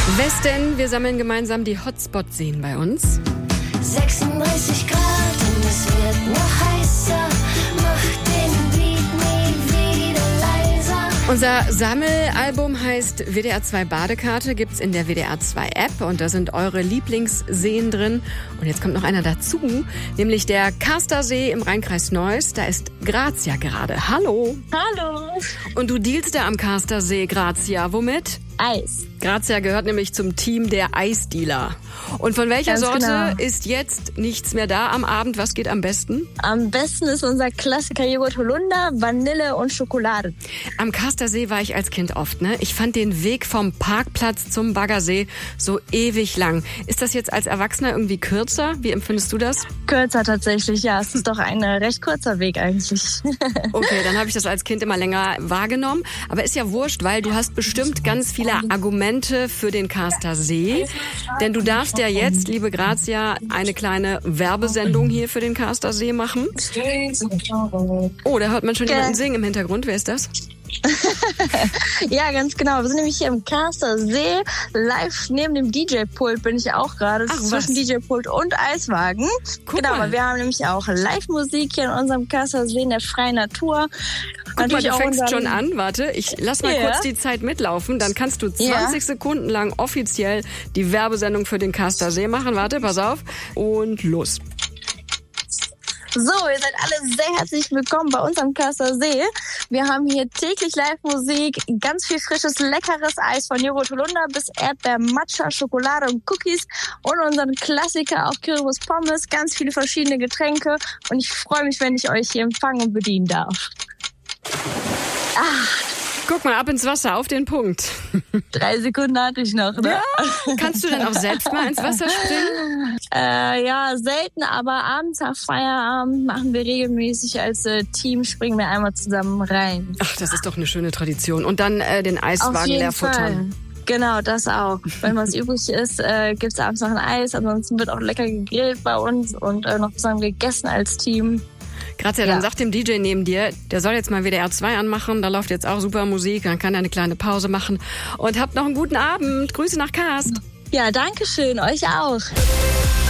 Westen, wir sammeln gemeinsam die Hotspots-Seen bei uns. 36 Grad und es wird noch heißer. Mach den Beat nie wieder leiser. Unser Sammelalbum heißt WDR 2 Badekarte, gibt's in der WDR 2 App und da sind eure Lieblingsseen drin. Und jetzt kommt noch einer dazu, nämlich der Kastersee im Rheinkreis Neuss. Da ist Grazia gerade. Hallo. Hallo. Und du dealst da am Kastersee, Grazia. Womit? Eis. Grazia gehört nämlich zum Team der Eisdealer. Und von welcher Ganz Sorte genau. ist jetzt nichts mehr da am Abend? Was geht am besten? Am besten ist unser Klassiker Joghurt Holunder, Vanille und Schokolade. Am Kastersee war ich als Kind oft, ne? Ich fand den Weg vom Parkplatz zum Baggersee so ewig lang. Ist das jetzt als Erwachsener irgendwie kürzer? Wie empfindest du das? Kürzer tatsächlich, ja. Es ist doch ein recht kurzer Weg eigentlich. Okay, dann habe ich das als Kind immer länger wahrgenommen. Aber ist ja wurscht, weil du hast bestimmt ganz viele Argumente für den Kastersee. Denn du darfst ja jetzt, liebe Grazia, eine kleine Werbesendung hier für den Kastersee machen. Oh, da hört man schon jemanden singen im Hintergrund. Wer ist das? Ja, ganz genau. Wir sind nämlich hier im Kastersee. Live neben dem DJ-Pult bin ich auch gerade. Ach, Zwischen was? DJ-Pult und Eiswagen. Guck Genau, mal. wir haben nämlich auch Live-Musik hier in unserem Kastersee in der freien Natur. Guck mal, du fängst unseren- schon an. Warte, ich lass mal Ja. kurz die Zeit mitlaufen. Dann kannst du 20 Ja. Sekunden lang offiziell die Werbesendung für den Kastersee machen. Warte, pass auf. Und los. So, ihr seid alle sehr herzlich willkommen bei uns am Kastersee. Wir haben hier täglich Live-Musik, ganz viel frisches, leckeres Eis von Joghurt Holunder bis Erdbeer, Matcha, Schokolade und Cookies und unseren Klassiker auch Kürbis Pommes, ganz viele verschiedene Getränke und ich freue mich, wenn ich euch hier empfangen und bedienen darf. Guck mal, ab ins Wasser, auf den Punkt. 3 Sekunden hatte ich noch, ne? Kannst du denn auch selbst mal ins Wasser springen? Ja, selten, aber abends nach Feierabend machen wir regelmäßig als Team, springen wir einmal zusammen rein. Ach, das ist doch eine schöne Tradition. Und dann den Auf Eiswagen jeden leer Fall. futtern. Genau, das auch. Wenn was übrig ist, gibt's abends noch ein Eis. Ansonsten wird auch lecker gegrillt bei uns und noch zusammen gegessen als Team. Grazia, Ja. dann sag dem DJ neben dir, der soll jetzt mal WDR 2 anmachen. Da läuft jetzt auch super Musik. Dann kann er eine kleine Pause machen. Und habt noch einen guten Abend. Grüße nach Kast. Ja, danke schön. Euch auch.